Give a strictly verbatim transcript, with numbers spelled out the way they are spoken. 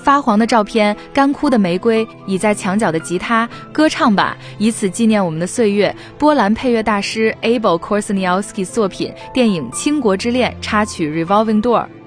发黄的照片，干枯的玫瑰，倚在墙角的吉他，歌唱吧，以此纪念我们的岁月。波兰配乐大师 Abel Korzeniowski 作品，电影《倾国之恋》插曲 Revolving Door。